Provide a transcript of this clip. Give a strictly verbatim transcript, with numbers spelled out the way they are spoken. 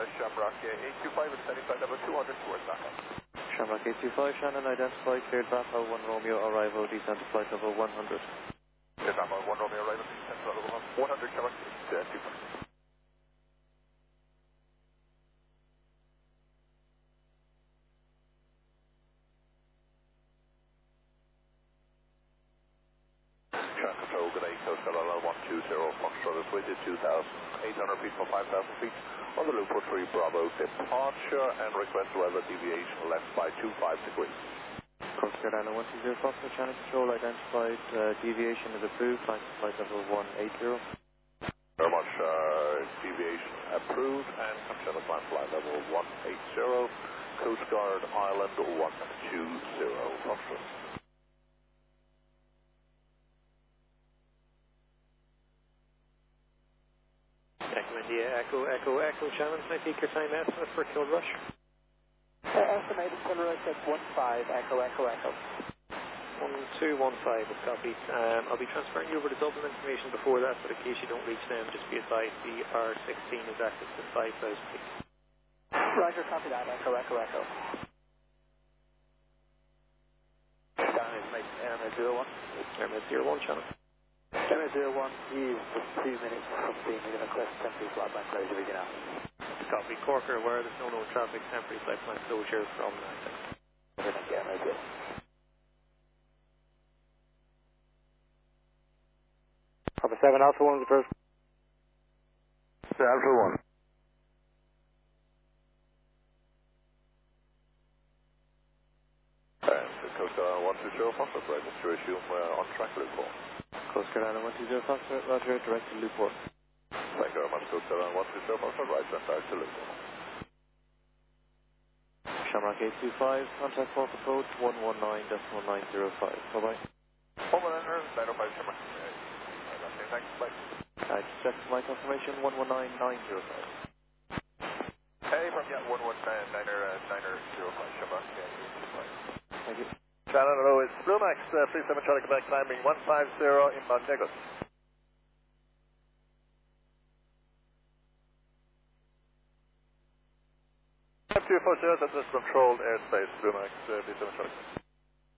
Shamrock eight two five, extending flight level two hundred towards Dhaka. Shamrock eight two five, Shannon, identify, cleared Papa one Romeo, arrival, descent to flight level one hundred. Cleared Papa one Romeo, arrival, descent to level one hundred, Shamrock eight two five. Control, good day, Coast Guard one two zero, Foxtrot is with you, two thousand eight hundred feet for five thousand feet, on the loop for three Bravo departure, and request weather deviation left by two five degrees. Coast Guard Island one two zero, Foxtrot, channel control identified, uh, deviation is approved, flight to flight level one eight zero. Very much, uh, deviation approved, and control of flight level one eight zero, Coast Guard Island one two zero, Foxtrot. Echo India, Echo, Echo, Echo, Shannon, can I take your time estimate for Kilrush? Uh, estimated Kilrush at one five, Echo, Echo, Echo. one two one five is copied. Um, I'll be transferring you over to Dublin information before that, but in case you don't reach them, just be advised the R sixteen is active to five thousand feet. Roger, copy that, Echo, Echo, Echo. Down is Mike, M S zero one. M S zero one, Shannon. M S zero one is two minutes from being in a request temporary flight plan closure begin now. Copy. Corker, where there's no known traffic, temporary flight plan closure from nine. Thank you, M S zero. Papa seven, Alpha one, the first. Alpha one. And the Coast Guard one two zero, Foxtrot, right, to assume uh, on track loop four. Coast Guard Island one two zero, Foxtrot, roger, direct to loop four. Thank you very much, Coast Guard one two zero, Foxtrot, right, and back to loop four. Shamrock eight two five, contact Falk approach one one nine point nine zero five. Bye-bye. Over there, nine oh five, Shamrock. Okay, thanks, bye. Uh, check flight confirmation one one nine nine zero five. Hey, from yeah, one one nine niner zero five, Shamrock eight two five. Thank you. Shannon, hello, it's Blue Max, uh, please have a Charlie Quebec climbing one five zero inbound Lagos. five two four zero, that's controlled airspace, Blue Max, uh, please have a Charlie.